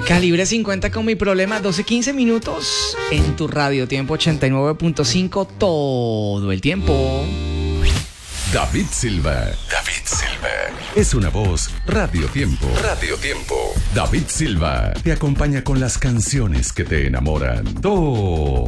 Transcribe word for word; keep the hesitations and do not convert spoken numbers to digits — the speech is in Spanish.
Calibre cincuenta con Mi Problema, doce quince minutos en tu radio, tiempo ochenta y nueve punto cinco todo el tiempo. David Silva. David Silva. Es una voz Radio Tiempo. Radio Tiempo. David Silva te acompaña con las canciones que te enamoran. Todo